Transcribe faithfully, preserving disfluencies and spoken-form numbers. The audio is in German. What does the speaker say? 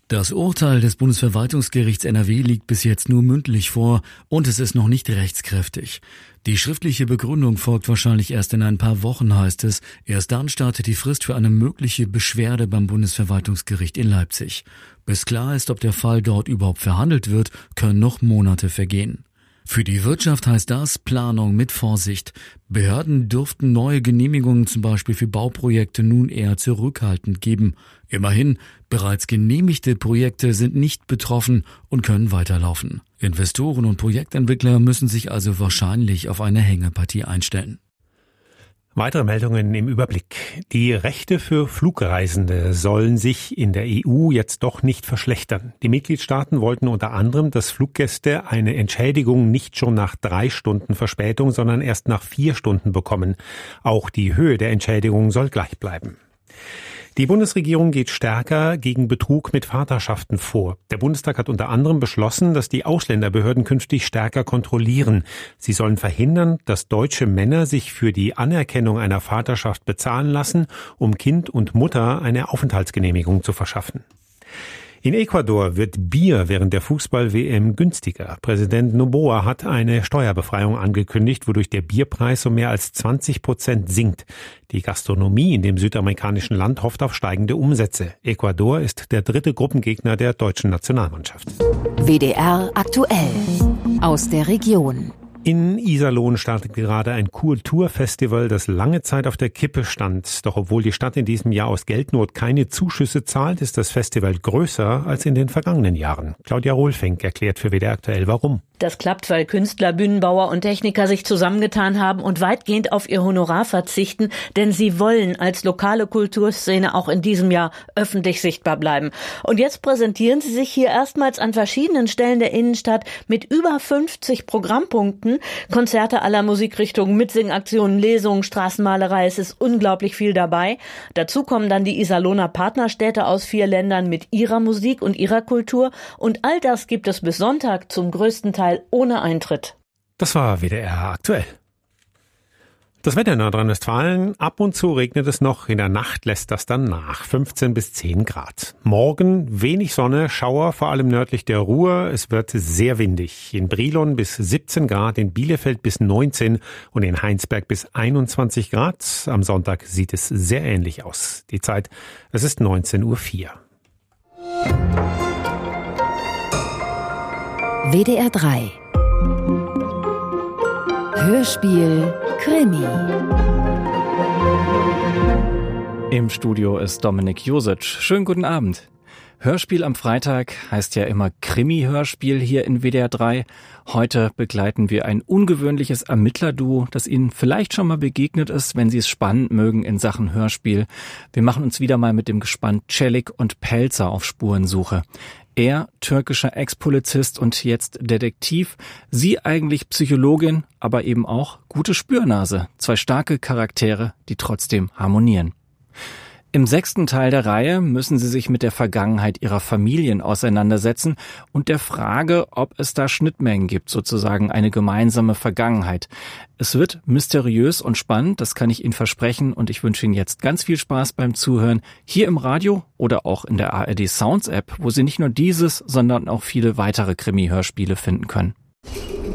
Das Urteil des Bundesverwaltungsgerichts N R W liegt bis jetzt nur mündlich vor und es ist noch nicht rechtskräftig. Die schriftliche Begründung folgt wahrscheinlich erst in ein paar Wochen, heißt es. Erst dann startet die Frist für eine mögliche Beschwerde beim Bundesverwaltungsgericht in Leipzig. Bis klar ist, ob der Fall dort überhaupt verhandelt wird, können noch Monate vergehen. Für die Wirtschaft heißt das Planung mit Vorsicht. Behörden dürften neue Genehmigungen zum Beispiel für Bauprojekte nun eher zurückhaltend geben. Immerhin, bereits genehmigte Projekte sind nicht betroffen und können weiterlaufen. Investoren und Projektentwickler müssen sich also wahrscheinlich auf eine Hängepartie einstellen. Weitere Meldungen im Überblick. Die Rechte für Flugreisende sollen sich in der E U jetzt doch nicht verschlechtern. Die Mitgliedstaaten wollten unter anderem, dass Fluggäste eine Entschädigung nicht schon nach drei Stunden Verspätung, sondern erst nach vier Stunden bekommen. Auch die Höhe der Entschädigung soll gleich bleiben. Die Bundesregierung geht stärker gegen Betrug mit Vaterschaften vor. Der Bundestag hat unter anderem beschlossen, dass die Ausländerbehörden künftig stärker kontrollieren. Sie sollen verhindern, dass deutsche Männer sich für die Anerkennung einer Vaterschaft bezahlen lassen, um Kind und Mutter eine Aufenthaltsgenehmigung zu verschaffen. In Ecuador wird Bier während der Fußball-W M günstiger. Präsident Noboa hat eine Steuerbefreiung angekündigt, wodurch der Bierpreis um mehr als zwanzig Prozent sinkt. Die Gastronomie in dem südamerikanischen Land hofft auf steigende Umsätze. Ecuador ist der dritte Gruppengegner der deutschen Nationalmannschaft. W D R aktuell aus der Region. In Iserlohn startet gerade ein Kulturfestival, das lange Zeit auf der Kippe stand. Doch obwohl die Stadt in diesem Jahr aus Geldnot keine Zuschüsse zahlt, ist das Festival größer als in den vergangenen Jahren. Claudia Rohlfink erklärt für W D R aktuell warum. Das klappt, weil Künstler, Bühnenbauer und Techniker sich zusammengetan haben und weitgehend auf ihr Honorar verzichten, denn sie wollen als lokale Kulturszene auch in diesem Jahr öffentlich sichtbar bleiben. Und jetzt präsentieren sie sich hier erstmals an verschiedenen Stellen der Innenstadt mit über fünfzig Programmpunkten. Konzerte aller Musikrichtungen, Mitsingaktionen, Lesungen, Straßenmalerei, es ist unglaublich viel dabei. Dazu kommen dann die Iserlohner Partnerstädte aus vier Ländern mit ihrer Musik und ihrer Kultur. Und all das gibt es bis Sonntag zum größten Teil ohne Eintritt. Das war W D R aktuell. Das Wetter in Nordrhein-Westfalen, ab und zu regnet es noch, in der Nacht lässt das dann nach, fünfzehn bis zehn Grad. Morgen wenig Sonne, Schauer, vor allem nördlich der Ruhr, es wird sehr windig. In Brilon bis siebzehn Grad, in Bielefeld bis neunzehn und in Heinsberg bis einundzwanzig Grad. Am Sonntag sieht es sehr ähnlich aus. Die Zeit, es ist neunzehn Uhr vier. W D R drei Hörspiel Krimi. Im Studio ist Dominik Josic. Schönen guten Abend. Hörspiel am Freitag heißt ja immer Krimi-Hörspiel hier in W D R drei. Heute begleiten wir ein ungewöhnliches Ermittlerduo, das Ihnen vielleicht schon mal begegnet ist, wenn Sie es spannend mögen in Sachen Hörspiel. Wir machen uns wieder mal mit dem Gespann Celik und Pelzer auf Spurensuche. Er, türkischer Ex-Polizist und jetzt Detektiv. Sie eigentlich Psychologin, aber eben auch gute Spürnase. Zwei starke Charaktere, die trotzdem harmonieren. Im sechsten Teil der Reihe müssen sie sich mit der Vergangenheit ihrer Familien auseinandersetzen und der Frage, ob es da Schnittmengen gibt, sozusagen eine gemeinsame Vergangenheit. Es wird mysteriös und spannend, das kann ich Ihnen versprechen, und ich wünsche Ihnen jetzt ganz viel Spaß beim Zuhören, hier im Radio oder auch in der A R D Sounds App, wo Sie nicht nur dieses, sondern auch viele weitere Krimi-Hörspiele finden können.